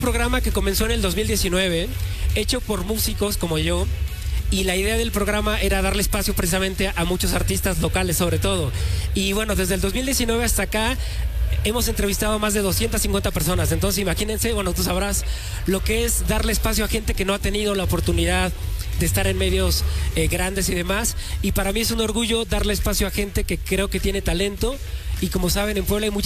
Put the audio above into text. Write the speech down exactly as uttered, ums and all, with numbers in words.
Programa que comenzó en el dos mil diecinueve, hecho por músicos como yo, y la idea del programa era darle espacio precisamente a muchos artistas locales sobre todo. Y bueno, desde el dos mil diecinueve hasta acá hemos entrevistado a más de doscientas cincuenta personas. Entonces imagínense, bueno, tú sabrás lo que es darle espacio a gente que no ha tenido la oportunidad de estar en medios eh, grandes y demás. Y para mí es un orgullo darle espacio a gente que creo que tiene talento. Y como saben, en Puebla hay muchas